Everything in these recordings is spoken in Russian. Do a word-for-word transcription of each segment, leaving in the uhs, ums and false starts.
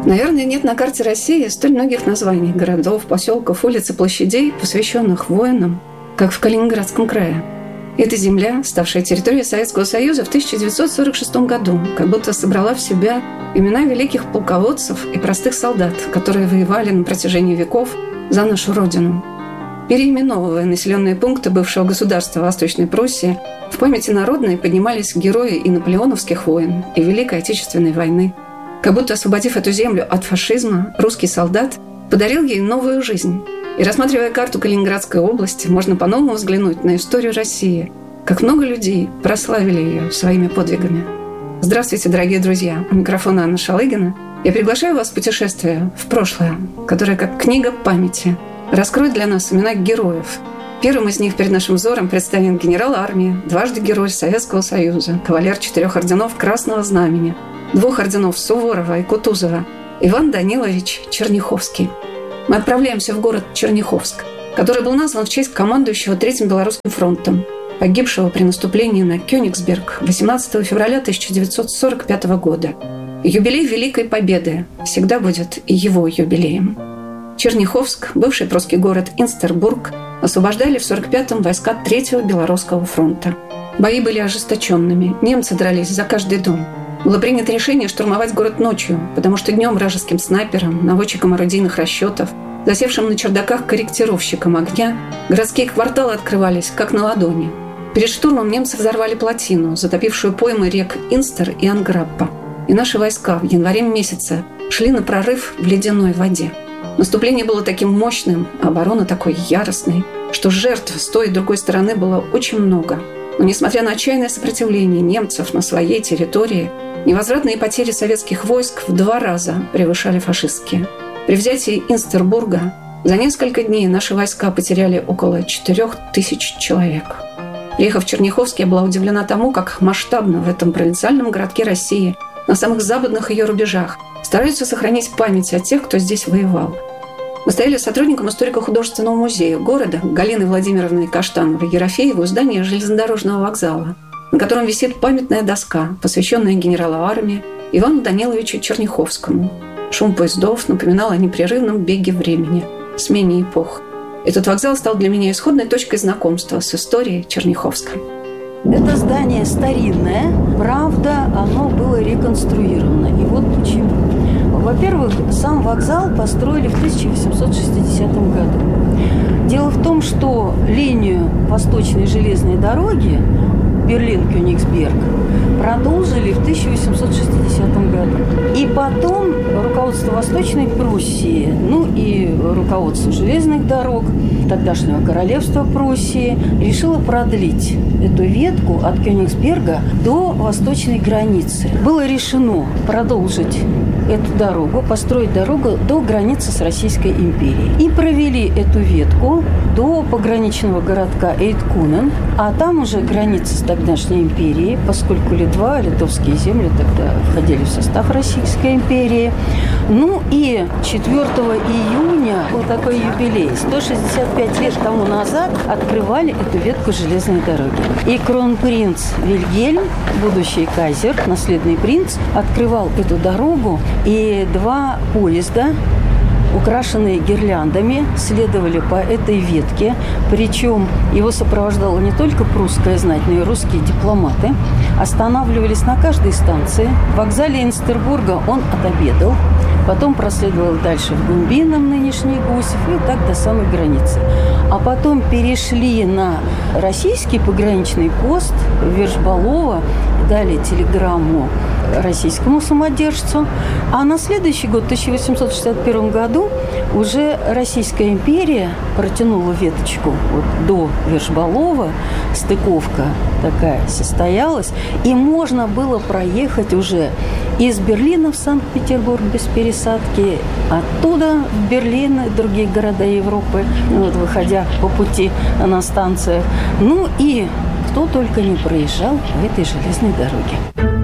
Наверное, нет на карте России столь многих названий городов, поселков, улиц и площадей, посвященных воинам, как в Калининградском крае. Эта земля, ставшая территорией Советского Союза в тысяча девятьсот сорок шестом году, как будто собрала в себя имена великих полководцев и простых солдат, которые воевали на протяжении веков за нашу Родину. Переименовывая населенные пункты бывшего государства Восточной Пруссии, в памяти народной поднимались герои и наполеоновских войн, и Великой Отечественной войны. Как будто, освободив эту землю от фашизма, русский солдат подарил ей новую жизнь. И, рассматривая карту Калининградской области, можно по-новому взглянуть на историю России, как много людей прославили ее своими подвигами. Здравствуйте, дорогие друзья! У микрофона Анна Шалыгина. Я приглашаю вас в путешествие в прошлое, которое, как книга памяти, раскроет для нас имена героев. Первым из них перед нашим взором представлен генерал армии, дважды Герой Советского Союза, кавалер четырех орденов Красного Знамени, двух орденов Суворова и Кутузова, Иван Данилович Черняховский. Мы отправляемся в город Черняховск, который был назван в честь командующего Третьим Белорусским фронтом, погибшего при наступлении на Кёнигсберг восемнадцатого февраля тысяча девятьсот сорок пятого года. Юбилей Великой Победы всегда будет и его юбилеем. Черняховск, бывший прусский город Инстербург, освобождали в сорок пятом войска Третьего Белорусского фронта. Бои были ожесточенными, немцы дрались за каждый дом. Было принято решение штурмовать город ночью, потому что днем вражеским снайперам, наводчикам орудийных расчетов, засевшим на чердаках корректировщикам огня, городские кварталы открывались, как на ладони. Перед штурмом немцы взорвали плотину, затопившую поймы рек Инстер и Анграппа. И наши войска в январе месяце шли на прорыв в ледяной воде. Наступление было таким мощным, а оборона такой яростной, что жертв с той и другой стороны было очень много. Но несмотря на отчаянное сопротивление немцев на своей территории, невозвратные потери советских войск в два раза превышали фашистские. При взятии Инстербурга за несколько дней наши войска потеряли около четырех тысяч человек. Приехав в Черняховск, я была удивлена тому, как масштабно в этом провинциальном городке России, на самых западных ее рубежах, стараются сохранить память о тех, кто здесь воевал. Мы стояли с сотрудником историко-художественного музея города Галиной Владимировной Каштановой-Ерофеевой у здания железнодорожного вокзала, на котором висит памятная доска, посвященная генералу армии Ивану Даниловичу Черняховскому. Шум поездов напоминал о непрерывном беге времени, смене эпох. Этот вокзал стал для меня исходной точкой знакомства с историей Черняховска. Это здание старинное, правда, оно было реконструировано. И вот почему. Во-первых, сам вокзал построили в тысяча восемьсот шестидесятом году. Дело в том, что линию Восточной железной дороги Берлин-Кёнигсберг продолжили в тысяча восемьсот шестидесятом году. И потом руководство Восточной Пруссии, ну и руководство железных дорог тогдашнего королевства Пруссии решило продлить эту ветку от Кёнигсберга до восточной границы. Было решено продолжить эту дорогу, построить дорогу до границы с Российской империей. И провели эту ветку до пограничного городка Эйткунен, а там уже граница с тогдашней империей, поскольку Литва, литовские земли тогда входили в состав Российской империи. Ну и четвёртого июня был такой юбилей. сто шестьдесят пять лет тому назад открывали эту ветку железной дороги. И кронпринц Вильгельм, будущий кайзер, наследный принц, открывал эту дорогу. И два поезда, украшенные гирляндами, следовали по этой ветке. Причем его сопровождала не только прусская знать, но и русские дипломаты. Останавливались на каждой станции. В вокзале Инстербурга он отобедал. Потом проследовал дальше в Гумбином, нынешний Гусев, и так до самой границы. А потом перешли на российский пограничный пост в Вержбалово, дали телеграмму российскому самодержцу. А на следующий год, в тысяча восемьсот шестьдесят первом году, уже Российская империя протянула веточку вот до Вержбалова, стыковка такая состоялась, и можно было проехать уже из Берлина в Санкт-Петербург без пересадки, оттуда в Берлин и другие города Европы, вот, выходя по пути на станциях. Ну и кто только не проезжал в этой железной дороге.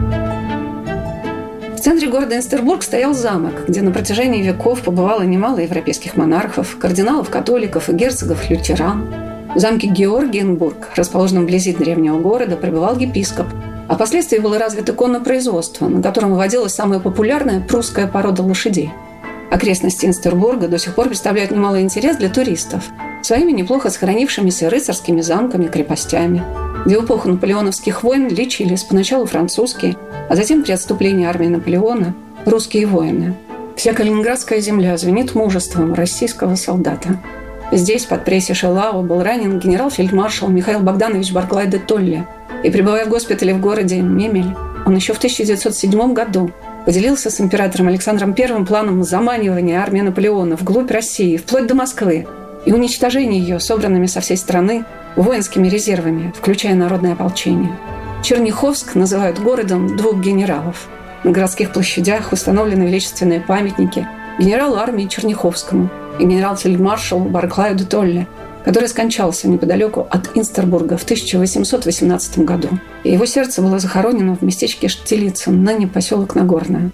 В центре города Инстербург стоял замок, где на протяжении веков побывало немало европейских монархов, кардиналов-католиков и герцогов-лютеран. В замке Георгиенбург, расположенном вблизи древнего города, пребывал епископ, А впоследствии было развито коннопроизводство, на котором выводилась самая популярная прусская порода лошадей. Окрестности Инстербурга до сих пор представляют немалый интерес для туристов своими неплохо сохранившимися рыцарскими замками, крепостями, где в эпоху наполеоновских войн лечились поначалу французские, а затем при отступлении армии Наполеона русские воины. Вся Калининградская земля звенит мужеством российского солдата. Здесь, под Прессе-Шелау, был ранен генерал-фельдмаршал Михаил Богданович Барклай де Толле. И, пребывая в госпитале в городе Мемель, он еще в тысяча девятьсот седьмом году поделился с императором Александром Первым планом заманивания армии Наполеона вглубь России, вплоть до Москвы, и уничтожения ее собранными со всей страны воинскими резервами, включая народное ополчение. Черняховск называют городом двух генералов. На городских площадях установлены величественные памятники генералу армии Черняховскому и генерал-фельдмаршалу Барклаю де Толле, который скончался неподалеку от Инстербурга в тысяча восемьсот восемнадцатом году. И его сердце было захоронено в местечке Штилицын, ныне поселок Нагорное.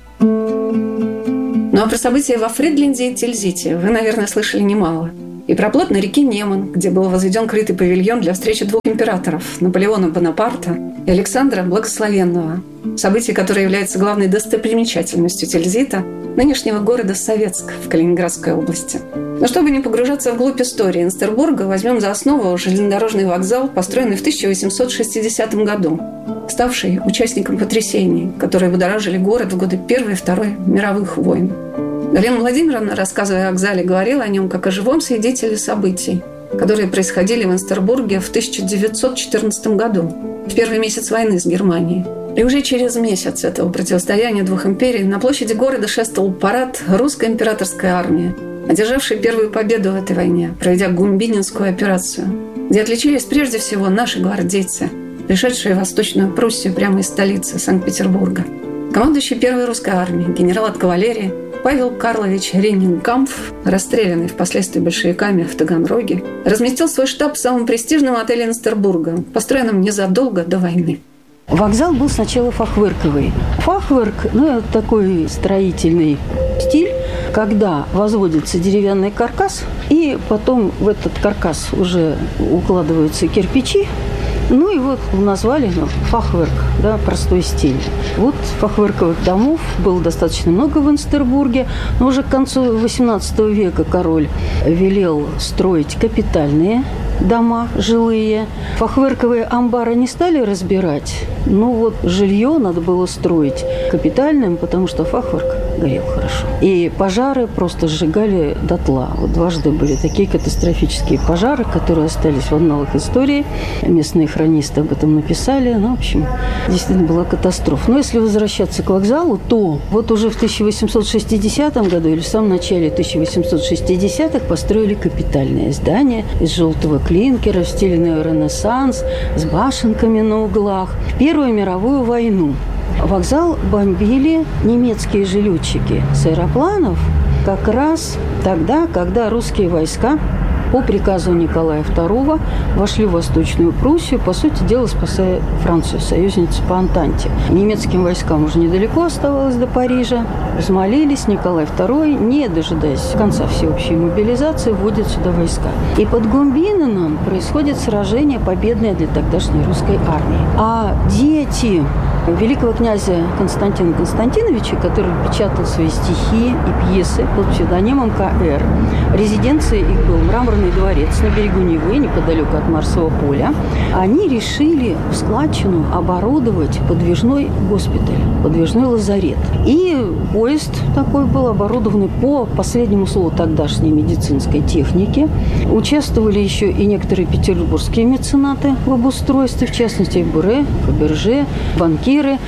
Ну а про события во Фридленде и Тильзите вы, наверное, слышали немало. И про плот на реке Неман, где был возведен крытый павильон для встречи двух императоров – Наполеона Бонапарта и Александра Благословенного. Событие, которое является главной достопримечательностью Тильзита, нынешнего города Советск в Калининградской области. Но чтобы не погружаться вглубь истории Инстербурга, возьмем за основу железнодорожный вокзал, построенный в тысяча восемьсот шестидесятом году, ставший участником потрясений, которые будоражили город в годы Первой и Второй мировых войн. Галина Владимировна, рассказывая о вокзале, говорила о нем как о живом свидетеле событий, которые происходили в Инстербурге в тысяча девятьсот четырнадцатом году, в первый месяц войны с Германией. И уже через месяц этого противостояния двух империй на площади города шествовал парад русской императорской армии, одержавшей первую победу в этой войне, проведя Гумбининскую операцию, где отличились прежде всего наши гвардейцы, пришедшие в Восточную Пруссию прямо из столицы Санкт-Петербурга. Командующий первой русской армией, генерал от кавалерии Павел Карлович Реннингкампф, расстрелянный впоследствии большевиками в Таганроге, разместил свой штаб в самом престижном отеле Инстербурга, построенном незадолго до войны. Вокзал был сначала фахверковый. Фахверк, ну, это такой строительный стиль, когда возводится деревянный каркас, и потом в этот каркас уже укладываются кирпичи. Ну и вот назвали ну, фахверк, да, простой стиль. Вот фахверковых домов было достаточно много в Инстербурге, но уже к концу восемнадцатого века король велел строить капитальные дома жилые. Фахверковые амбары не стали разбирать, но вот жилье надо было строить капитальным, потому что фахверк горел хорошо. И пожары просто сжигали дотла. Вот дважды были такие катастрофические пожары, которые остались в анналах истории. Местные хронисты об этом написали. Ну, в общем, действительно была катастрофа. Но если возвращаться к вокзалу, то вот уже в тысяча восемьсот шестидесятом году или в самом начале тысяча восемьсот шестидесятых построили капитальное здание из желтого клинкера в стиле неоренессанс с башенками на углах. В Первую мировую войну вокзал бомбили немецкие же летчики с аэропланов как раз тогда, когда русские войска по приказу Николая второго вошли в Восточную Пруссию, по сути дела, спасая Францию, союзницу по Антанте. Немецким войскам уже недалеко оставалось до Парижа. Взмолились, Николай второй, не дожидаясь конца всеобщей мобилизации, вводит сюда войска. И под Гумбинином происходит сражение, победное для тогдашней русской армии. А дети великого князя Константина Константиновича, который печатал свои стихи и пьесы под псевдонимом К Р, резиденцией их был Мраморный дворец на берегу Невы, неподалеку от Марсового поля, они решили в складчину оборудовать подвижной госпиталь, подвижной лазарет. И поезд такой был оборудованный по последнему слову тогдашней медицинской техники. Участвовали еще и некоторые петербургские меценаты в обустройстве, в частности, Буре, Фаберже, банкиры.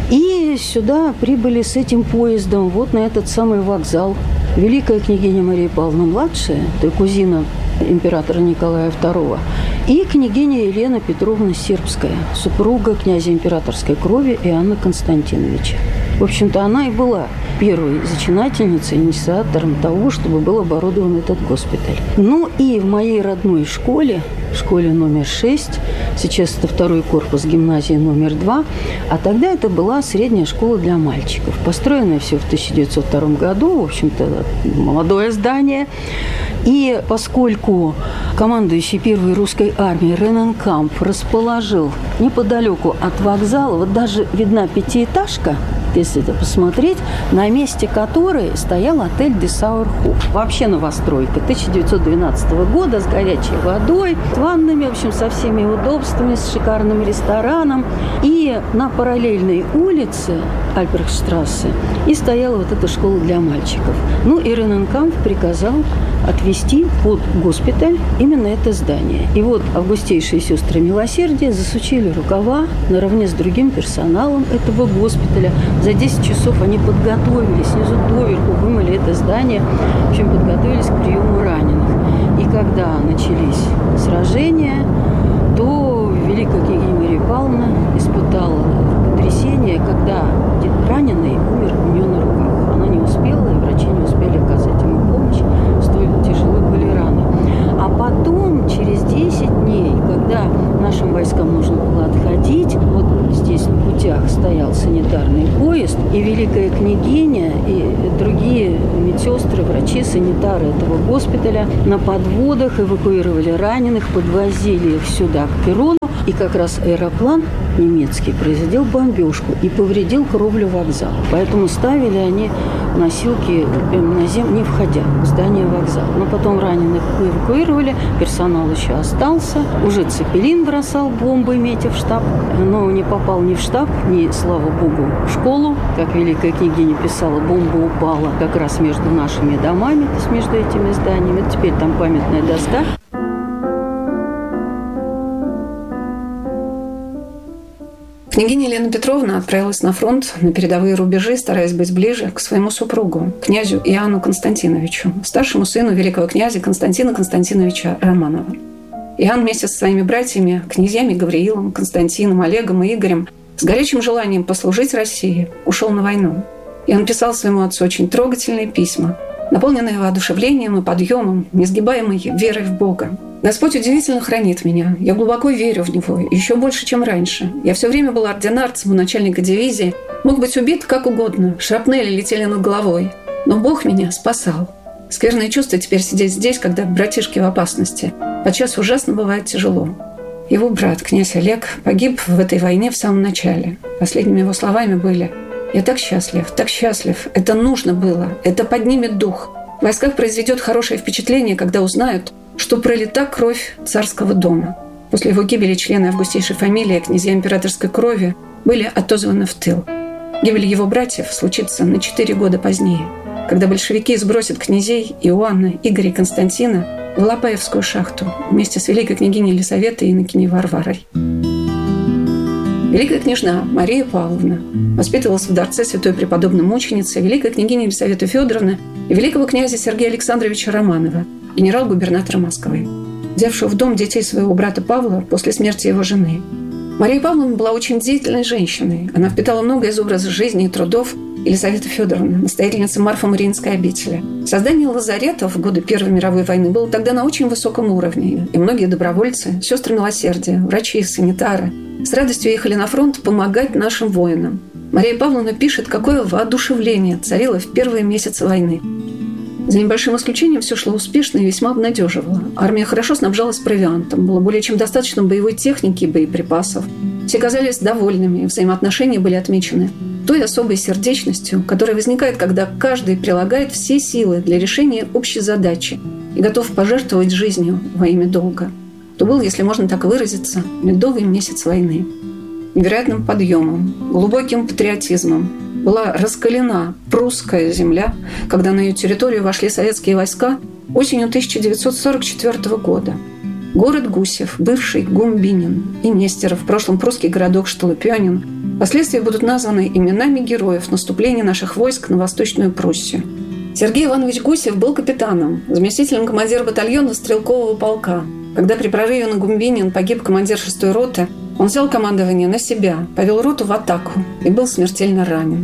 И сюда прибыли с этим поездом вот на этот самый вокзал великая княгиня Мария Павловна младшая, то есть кузина императора Николая второго, и княгиня Елена Петровна Сербская, супруга князя императорской крови Иоанна Константиновича. В общем-то, она и была первой зачинательницей, инициатором того, чтобы был оборудован этот госпиталь. Ну и в моей родной школе, школе номер шесть, сейчас это второй корпус гимназии номер два, а тогда это была средняя школа для мальчиков. Построенная все в тысяча девятьсот втором году, в общем-то, молодое здание. И поскольку командующий первой русской армией Рененкамп расположил неподалеку от вокзала, вот даже видна пятиэтажка, если это посмотреть, на месте которой стоял отель Десауэрхоф. Вообще новостройка тысяча девятьсот двенадцатого года с горячей водой, с ваннами, в общем, со всеми удобствами, с шикарным рестораном. И на параллельной улице Альбрехтштрассе и стояла вот эта школа для мальчиков. Ну и Рененкамп приказал отвезти под госпиталь именно это здание. И вот августейшие сестры милосердия засучили рукава наравне с другим персоналом этого госпиталя. За десять часов они подготовились, снизу доверху вымыли это здание, в общем, подготовились к приему раненых. И когда начались сражения, то великая княгиня Мария Павловна испытала потрясение, когда раненый умер у нее на руках. Она не успела, и врачи не успели оказать ему помощь, столь тяжелы были раны. А потом, через десять дней, когда нашим войскам нужно было отходить, вот здесь на путях стоял санитарный поезд, и великая княгиня, и другие медсестры, врачи, санитары этого госпиталя на подводах эвакуировали раненых, подвозили их сюда, к перрону, и как раз аэроплан немецкий произвел бомбежку и повредил кровлю вокзала. Поэтому ставили они носилки на землю, не входя в здание вокзала. Но потом раненых эвакуировали, персонал еще остался. Уже Цепелин бросал бомбы, метя в штаб, но не попал ни в штаб, ни, слава богу, в школу. Как великая княгиня писала, бомба упала как раз между нашими домами, то есть между этими зданиями. Теперь там памятная доска. Княгиня Елена Петровна отправилась на фронт, на передовые рубежи, стараясь быть ближе к своему супругу, князю Иоанну Константиновичу, старшему сыну великого князя Константина Константиновича Романова. Иоанн вместе со своими братьями, князьями Гавриилом, Константином, Олегом и Игорем, с горячим желанием послужить России, ушел на войну. И он писал своему отцу очень трогательные письма, наполненные воодушевлением и подъемом, несгибаемой верой в Бога. Господь удивительно хранит меня. Я глубоко верю в Него, еще больше, чем раньше. Я все время был ординарцем у начальника дивизии, мог быть убит как угодно, шрапнели летели над головой. Но Бог меня спасал. Скверное чувство теперь сидеть здесь, когда братишки в опасности. Подчас ужасно бывает тяжело. Его брат, князь Олег, погиб в этой войне в самом начале. Последними его словами были: «Я так счастлив, так счастлив. Это нужно было. Это поднимет дух. В войсках произведет хорошее впечатление, когда узнают, что пролита кровь царского дома». После его гибели члены августейшей фамилии, князья императорской крови, были отозваны в тыл. Гибель его братьев случится на четыре года позднее, когда большевики сбросят князей Иоанна, Игоря и Константина в Лопаевскую шахту вместе с великой княгиней Елисаветой и инокиней Варварой. Великая княжна Мария Павловна воспитывалась в дворце святой преподобной мученицы, великой княгини Елисаветы Федоровны и великого князя Сергея Александровича Романова, генерал-губернатора Москвы, взявшего в дом детей своего брата Павла после смерти его жены. Мария Павловна была очень деятельной женщиной. Она впитала многое из образа жизни и трудов Елисаветы Федоровны, настоятельницы Марфо-Мариинской обители. Создание лазаретов в годы Первой мировой войны было тогда на очень высоком уровне, и многие добровольцы, сестры милосердия, врачи, санитары с радостью ехали на фронт помогать нашим воинам. Мария Павловна пишет, какое воодушевление царило в первые месяцы войны. За небольшим исключением все шло успешно и весьма обнадеживало. Армия хорошо снабжалась провиантом, было более чем достаточно боевой техники и боеприпасов. Все казались довольными, взаимоотношения были отмечены той особой сердечностью, которая возникает, когда каждый прилагает все силы для решения общей задачи и готов пожертвовать жизнью во имя долга. То был, если можно так выразиться, медовый месяц войны. Невероятным подъемом, глубоким патриотизмом была раскалена прусская земля, когда на ее территорию вошли советские войска осенью тысяча девятьсот сорок четвёртого года. Город Гусев, бывший Гумбинин, и Нестеров, в прошлом прусский городок Штолопёнин, впоследствии будут названы именами героев наступления наших войск на Восточную Пруссию. Сергей Иванович Гусев был капитаном, заместителем командира батальона стрелкового полка. Когда при прорыве на Гумбинин погиб командир шестой роты, он взял командование на себя, повел роту в атаку и был смертельно ранен.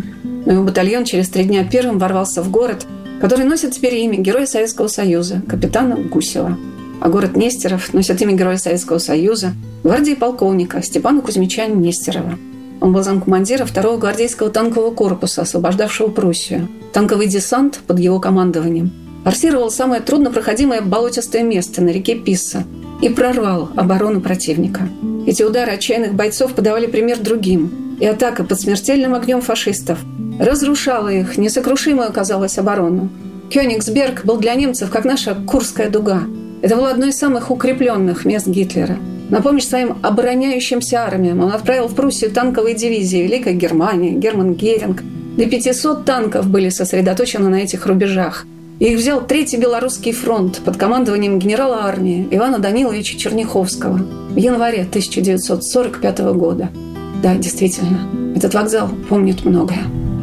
но его батальон через три дня первым ворвался в город, который носит теперь имя Героя Советского Союза, капитана Гусева. А город Нестеров носит имя Героя Советского Союза, гвардии полковника Степана Кузьмича Нестерова. Он был замкомандира второго гвардейского танкового корпуса, освобождавшего Пруссию. Танковый десант под его командованием форсировал самое труднопроходимое болотистое место на реке Писса и прорвал оборону противника. Эти удары отчаянных бойцов подавали пример другим, и атака под смертельным огнем фашистов разрушала их несокрушимую, казалось, оборону. Кёнигсберг был для немцев как наша Курская дуга. Это было одно из самых укрепленных мест Гитлера. На помощь своим обороняющимся армиям он отправил в Пруссию танковые дивизии Великой Германии, Герман Геринг. До пятисот танков были сосредоточены на этих рубежах. И их взял Третий Белорусский фронт под командованием генерала армии Ивана Даниловича Черняховского в январе тысяча девятьсот сорок пятого года. Да, действительно, этот вокзал помнит многое.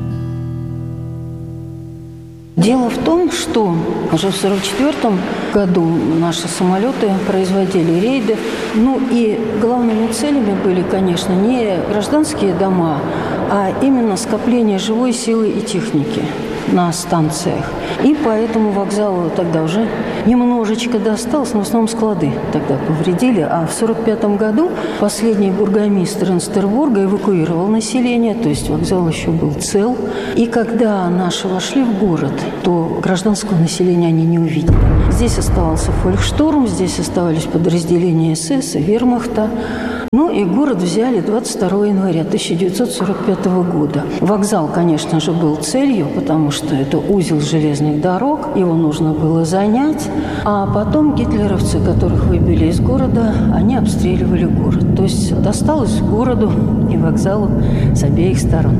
Дело в том, что уже в сорок четвёртом году наши самолеты производили рейды. Ну и главными целями были, конечно, не гражданские дома, а именно скопление живой силы и техники на станциях. И поэтому вокзалу тогда уже немножечко досталось, но в основном склады тогда повредили. А в сорок пятом году последний бургомистр Инстербурга эвакуировал население, то есть вокзал еще был цел. И когда наши вошли в город, то гражданского населения они не увидели. Здесь оставался фолькштурм, здесь оставались подразделения СС и вермахта. Ну и город взяли двадцать второго января тысяча девятьсот сорок пятого года. Вокзал, конечно же, был целью, потому что это узел железных дорог, его нужно было занять. А потом гитлеровцы, которых выбили из города, они обстреливали город. То есть досталось городу и вокзалу с обеих сторон.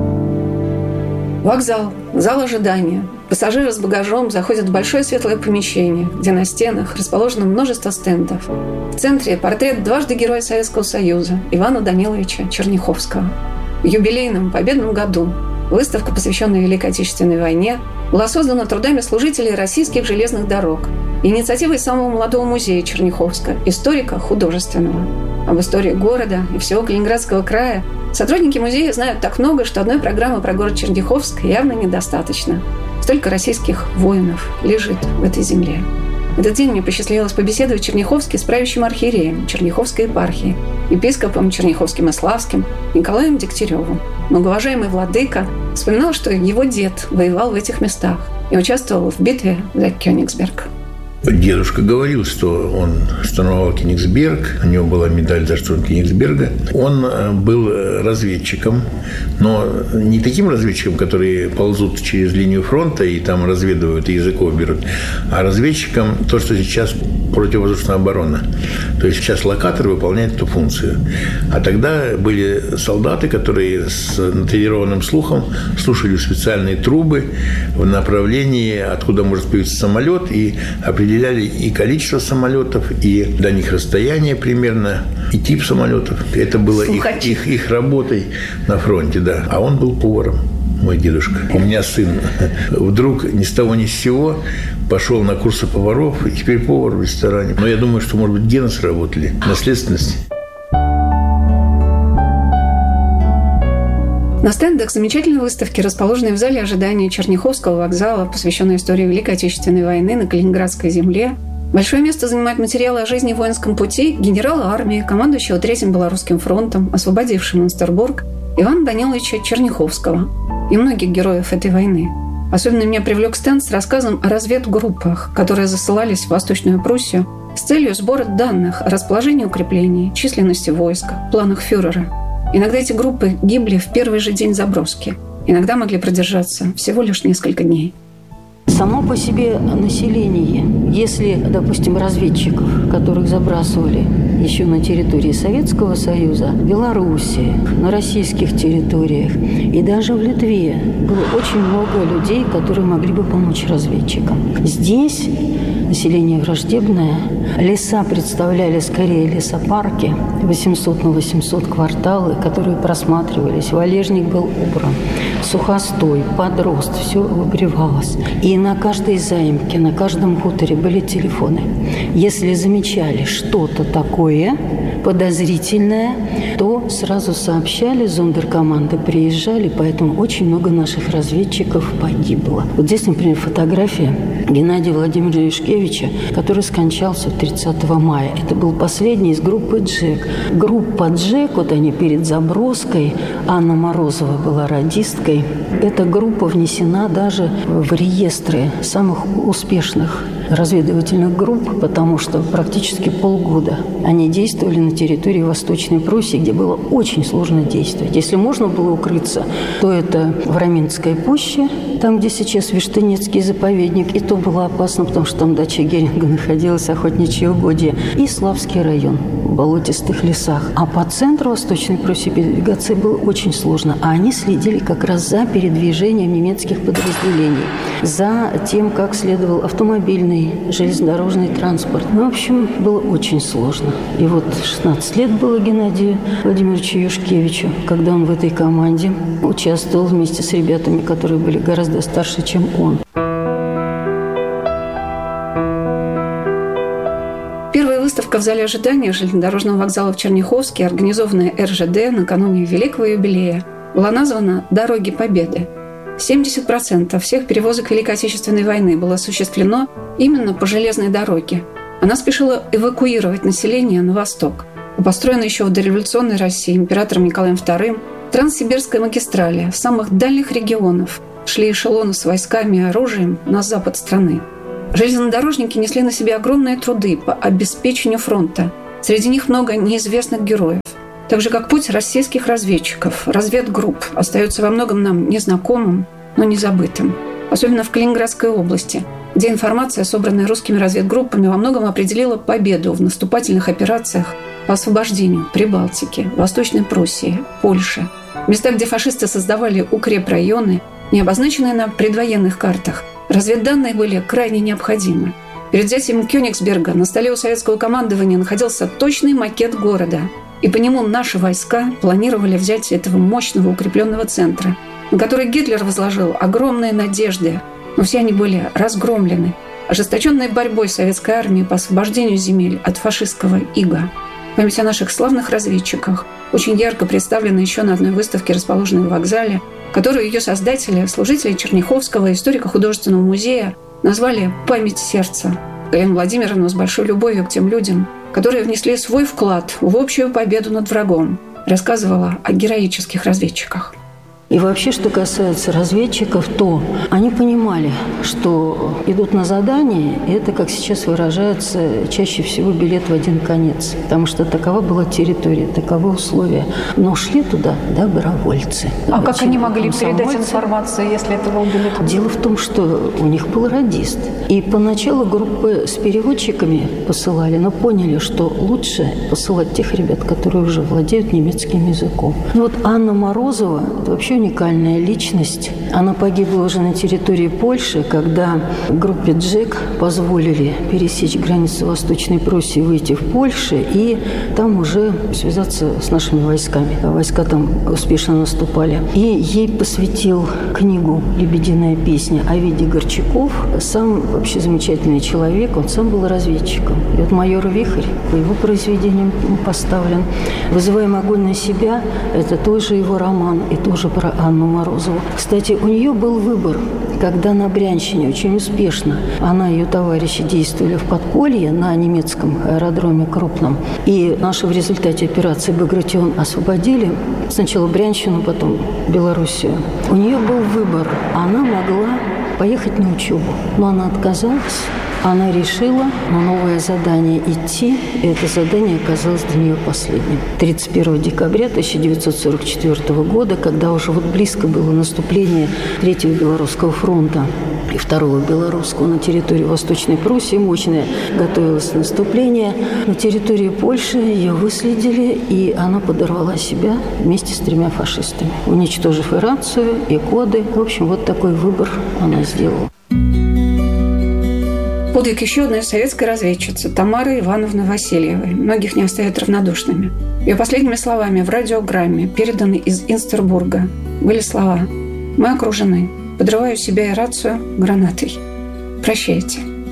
Вокзал, зал ожидания. Пассажиры с багажом заходят в большое светлое помещение, где на стенах расположено множество стендов. В центре портрет дважды Героя Советского Союза Ивана Даниловича Черняховского. В юбилейном победном году выставка, посвященная Великой Отечественной войне, была создана трудами служителей российских железных дорог, инициативой самого молодого музея Черняховска, историка художественного. Об истории города и всего Калининградского края сотрудники музея знают так много, что одной программы про город Черняховск явно недостаточно. Столько российских воинов лежит в этой земле. В этот день мне посчастливилось побеседовать в Черняховске с правящим архиереем Черняховской епархии, епископом Черняховским и Славским Николаем Дегтяревым. Многоуважаемый владыка вспоминал, что его дед воевал в этих местах и участвовал в битве за Кёнигсберг. Дедушка говорил, что он штурмовал Кёнигсберг, у него была медаль за штурм Кёнигсберга. Он был разведчиком, но не таким разведчиком, которые ползут через линию фронта и там разведывают и языков берут, а разведчиком то, что сейчас противовоздушная оборона. То есть сейчас локатор выполняет эту функцию. А тогда были солдаты, которые с натренированным слухом слушали специальные трубы в направлении, откуда может появиться самолет, и определяли и количество самолетов, и до них расстояние примерно, и тип самолетов. Это было их, их, их работой на фронте, да. А он был поваром, мой дедушка. У меня сын вдруг ни с того ни с сего пошел на курсы поваров, и теперь повар в ресторане. Но я думаю, что, может быть, гены сработали, наследственность. На стендах замечательной выставки, расположенной в зале ожидания Черняховского вокзала, посвященной истории Великой Отечественной войны на Калининградской земле, большое место занимают материалы о жизни в воинском пути генерала армии, командующего Третьим Белорусским фронтом, освободившим Инстербург, Ивана Даниловича Черняховского и многих героев этой войны. Особенно меня привлек стенд с рассказом о разведгруппах, которые засылались в Восточную Пруссию с целью сбора данных о расположении укреплений, численности войска, планах фюрера. Иногда эти группы гибли в первый же день заброски, иногда могли продержаться всего лишь несколько дней. Само по себе население, если, допустим, разведчиков, которых забрасывали еще на территории Советского Союза, в Белоруссии, на российских территориях и даже в Литве, было очень много людей, которые могли бы помочь разведчикам. Здесь население враждебное, леса представляли скорее лесопарки, восемьсот на восемьсот кварталы, которые просматривались, валежник был убран, сухостой, подрост, все обревалось. И на каждой заимке, на каждом хуторе были телефоны. Если замечали что-то такое, подозрительное, то сразу сообщали, зондеркоманды приезжали, поэтому очень много наших разведчиков погибло. Вот здесь, например, фотография Геннадия Владимировича Юшкевича, который скончался тридцатого мая. Это был последний из группы «Джек». Группа «Джек», вот они перед заброской, Анна Морозова была радисткой. Эта группа внесена даже в реестры самых успешных разведывательных групп, потому что практически полгода они действовали на территории Восточной Пруссии, где было очень сложно действовать. Если можно было укрыться, то это в Раминской пуще, там, где сейчас Виштынецкий заповедник, и то было опасно, потому что там дача Геринга находилась, охотничье угодье, и Славский район в болотистых лесах. А по центру Восточной Пруссии передвигаться было очень сложно, а они следили как раз за передвижением немецких подразделений, за тем, как следовал автомобильный, железнодорожный транспорт. Ну, в общем, было очень сложно. И вот шестнадцать лет было Геннадию Владимировичу Юшкевичу, когда он в этой команде участвовал вместе с ребятами, которые были гораздо старше, чем он. Первая выставка в зале ожидания железнодорожного вокзала в Черняховске, организованная эр жэ дэ накануне Великого юбилея, была названа «Дороги Победы». семьдесят процентов всех перевозок Великой Отечественной войны было осуществлено именно по железной дороге. Она спешила эвакуировать население на восток. Построена еще в дореволюционной России императором Николаем вторым, Транссибирская магистраль с самых дальних регионов шли эшелоны с войсками и оружием на запад страны. Железнодорожники несли на себе огромные труды по обеспечению фронта. Среди них много неизвестных героев. Так же, как путь российских разведчиков, разведгрупп остается во многом нам незнакомым, но не забытым. Особенно в Калининградской области, где информация, собранная русскими разведгруппами, во многом определила победу в наступательных операциях по освобождению Прибалтики, Восточной Пруссии, Польши. Места, где фашисты создавали укрепрайоны, не обозначенные на предвоенных картах, разведданные были крайне необходимы. Перед взятием Кёнигсберга на столе у советского командования находился точный макет города, и по нему наши войска планировали взятие этого мощного укрепленного центра, на который Гитлер возложил огромные надежды, но все они были разгромлены ожесточенной борьбой советской армии по освобождению земель от фашистского ига. Память о наших славных разведчиках очень ярко представлена еще на одной выставке, расположенной в вокзале, которую ее создатели, служители Черняховского историко-художественного музея, назвали «Память сердца». Галина Владимировна с большой любовью к тем людям, которые внесли свой вклад в общую победу над врагом, рассказывала о героических разведчиках. И вообще, что касается разведчиков, то они понимали, что идут на задание, и это, как сейчас выражается, чаще всего билет в один конец, потому что такова была территория, таковы условия. Но шли туда добровольцы. А как они могли передать информацию, если это был билет? Дело в том, что у них был радист. И поначалу группы с переводчиками посылали, но поняли, что лучше посылать тех ребят, которые уже владеют немецким языком. Ну вот Анна Морозова – это вообще уникальная личность. Она погибла уже на территории Польши, когда группе «Джек» позволили пересечь границу Восточной Пруссии, выйти в Польшу и там уже связаться с нашими войсками. Войска там успешно наступали. И ей посвятил книгу «Лебединая песня» Овидий Горчаков. Сам вообще замечательный человек, он сам был разведчиком. И вот «Майор Вихрь» по его произведениям поставлен. «Вызываем огонь на себя» – это тоже его роман и тоже про Анну Морозову. Кстати, у нее был выбор, когда на Брянщине очень успешно она и ее товарищи действовали в подполье на немецком аэродроме крупном. И наши в результате операции «Багратион» освободили сначала Брянщину, потом Белоруссию. У нее был выбор. Она могла поехать на учебу, но она отказалась. Она решила на новое задание идти, и это задание оказалось для нее последним. тридцать первого декабря тысяча девятьсот сорок четвёртого года, когда уже вот близко было наступление Третьего Белорусского фронта и Второго Белорусского на территории Восточной Пруссии, мощное готовилось наступление. На территории Польши ее выследили, и она подорвала себя вместе с тремя фашистами, уничтожив и рацию, и коды. В общем, вот такой выбор она сделала. Подвиг еще одной советской разведчицы Тамары Ивановны Васильевой многих не оставит равнодушными. Ее последними словами в радиограмме, переданной из Инстербурга, были слова: «Мы окружены. Подрываю себя и рацию гранатой. Прощайте».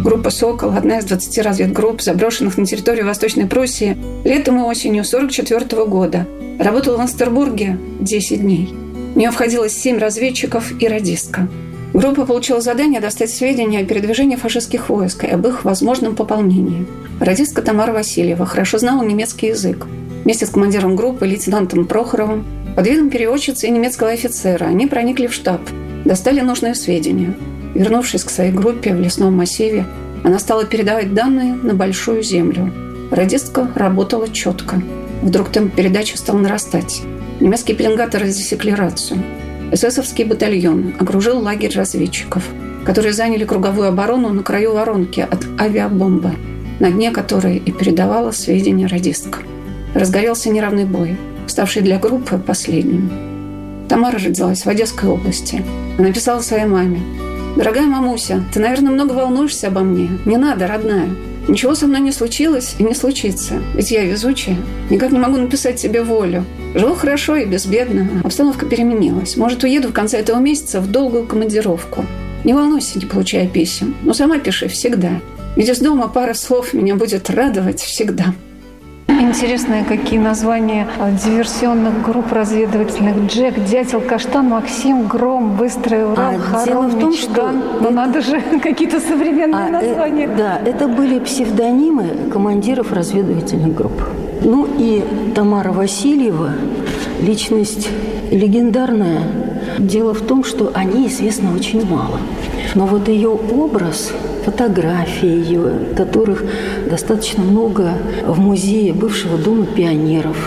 Группа «Сокол» – одна из двадцати разведгрупп, заброшенных на территорию Восточной Пруссии летом и осенью сорок четвёртого года. Работала в Анстербурге десять дней. В нее входило семь разведчиков и радистка. Группа получила задание достать сведения о передвижении фашистских войск и об их возможном пополнении. Радистка Тамара Васильева хорошо знала немецкий язык. Вместе с командиром группы, лейтенантом Прохоровым, под видом переводчицы и немецкого офицера, они проникли в штаб, достали нужные сведения. Вернувшись к своей группе в лесном массиве, она стала передавать данные на Большую Землю. Радистка работала четко. Вдруг темп передачи стал нарастать. Немецкие пеленгаторы засекли рацию. Эсэсовский батальон окружил лагерь разведчиков, которые заняли круговую оборону на краю воронки от авиабомбы, на дне которой и передавала сведения радистка. Разгорелся неравный бой, ставший для группы последним. Тамара родилась в Одесской области. Она писала своей маме: «Дорогая мамуся, ты, наверное, много волнуешься обо мне. Не надо, родная. Ничего со мной не случилось и не случится. Ведь я везучая. Никак не могу написать себе волю. Живу хорошо и безбедно. Обстановка переменилась. Может, уеду в конце этого месяца в долгую командировку. Не волнуйся, не получая писем. Но сама пиши всегда. Ведь из дома пара слов меня будет радовать всегда». Интересные какие названия диверсионных групп разведывательных. Джек, Дятел, Каштан, Максим, Гром, Быстрый Урал, а Харон, в том, Мичиган. что Ну это... надо же, какие-то современные а, названия. Э, да, это были псевдонимы командиров разведывательных групп. Ну и Тамара Васильева, личность легендарная. Дело в том, что о ней известно очень мало. Но вот ее образ, фотографии ее, которых достаточно много в музее бывшего Дома пионеров,